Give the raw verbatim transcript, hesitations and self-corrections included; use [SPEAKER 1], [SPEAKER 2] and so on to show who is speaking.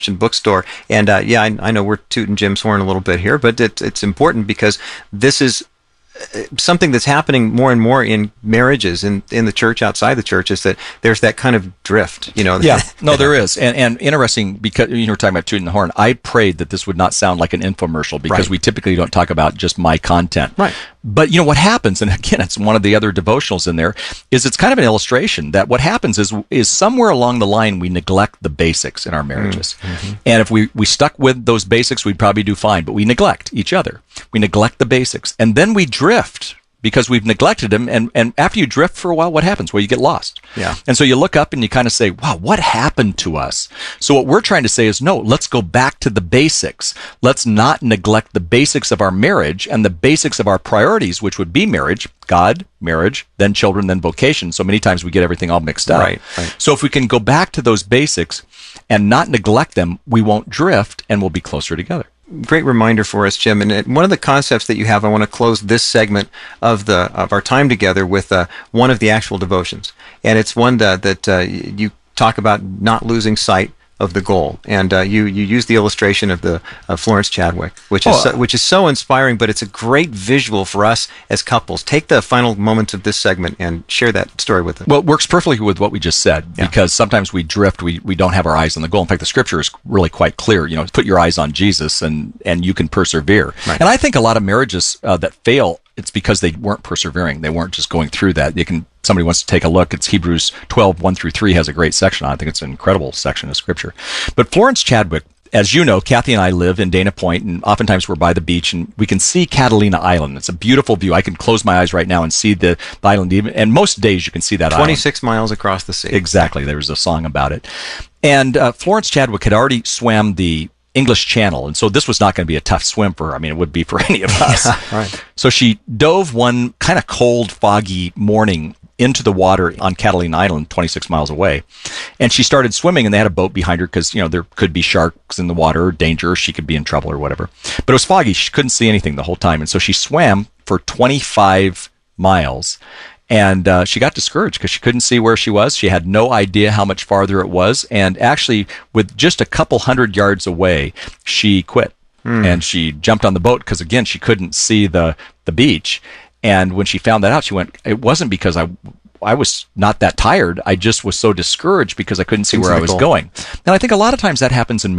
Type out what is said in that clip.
[SPEAKER 1] bookstore. And uh, yeah, I, I know we're tooting Jim's horn a little bit here, but it, it's important because this is something that's happening more and more in marriages in in the church, outside the church, is that there's that kind of drift, you know.
[SPEAKER 2] Yeah, no, there is. And and interesting, because you were talking about tooting the horn, I prayed that this would not sound like an infomercial, because
[SPEAKER 1] Right.
[SPEAKER 2] we typically don't talk about just my content.
[SPEAKER 1] Right.
[SPEAKER 2] But you know what happens, and again, it's one of the other devotionals in there, is it's kind of an illustration that what happens is is somewhere along the line we neglect the basics in our marriages. Mm-hmm. And if we, we stuck with those basics, we'd probably do fine, but we neglect each other. We neglect the basics. And then we drift because we've neglected them. And, and after you drift for a while, what happens? Well, you get lost.
[SPEAKER 1] Yeah.
[SPEAKER 2] And so you look up and you kind of say, wow, what happened to us? So what we're trying to say is, no, let's go back to the basics. Let's not neglect the basics of our marriage and the basics of our priorities, which would be marriage, God, marriage, then children, then vocation. So many times we get everything all mixed up.
[SPEAKER 1] Right, right.
[SPEAKER 2] So if we can go back to those basics and not neglect them, we won't drift and we'll be closer together.
[SPEAKER 1] Great reminder for us, Jim. And it- one of the concepts that you have, I want to close this segment of the of our time together with uh, one of the actual devotions, and it's one that, that uh, you talk about not losing sight of the goal, and uh, you you use the illustration of the of Florence Chadwick, which is
[SPEAKER 2] Oh,
[SPEAKER 1] so, which is so inspiring, but it's a great visual for us as couples. Take the final moments of this segment and share that story with us.
[SPEAKER 2] Well, it works perfectly with what we just said,
[SPEAKER 1] Yeah.
[SPEAKER 2] because sometimes we drift, we, we don't have our eyes on the goal. In fact, the scripture is really quite clear. You know, put your eyes on Jesus and, and you can persevere.
[SPEAKER 1] Right.
[SPEAKER 2] And I think a lot of marriages uh, that fail, it's because they weren't persevering. They weren't just going through that. You can, somebody wants to take a look. It's Hebrews twelve, one through three has a great section on it. I think it's an incredible section of scripture. But Florence Chadwick, as you know, Kathy and I live in Dana Point, and oftentimes we're by the beach, and we can see Catalina Island. It's a beautiful view. I can close my eyes right now and see the, the island, even, and most days you can see that island.
[SPEAKER 1] twenty-six miles across the sea.
[SPEAKER 2] Exactly. There was a song about it. And uh, Florence Chadwick had already swam the English Channel, and so this was not going to be a tough swim for her. I mean, it would be for any of us.
[SPEAKER 1] Yeah, right.
[SPEAKER 2] So she dove one kind of cold, foggy morning into the water on Catalina Island, twenty-six miles away. And she started swimming, and they had a boat behind her because, you know, there could be sharks in the water, or danger, or she could be in trouble or whatever. But it was foggy. She couldn't see anything the whole time. And so she swam for twenty-five miles. And uh, she got discouraged because she couldn't see where she was. She had no idea how much farther it was. And actually, with just a couple hundred yards away, she quit. Mm. And she jumped on the boat because, again, she couldn't see the, the beach. And when she found that out, she went, it wasn't because I I was not that tired. I just was so discouraged because I couldn't see
[SPEAKER 1] Couldn't
[SPEAKER 2] where
[SPEAKER 1] see
[SPEAKER 2] I
[SPEAKER 1] the
[SPEAKER 2] was
[SPEAKER 1] goal.
[SPEAKER 2] going. And I think a lot of times that happens in